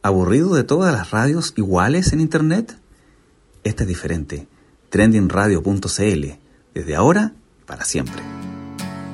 ¿Aburrido de todas las radios iguales en Internet? Esta es diferente. Trendingradio.cl. Desde ahora, para siempre.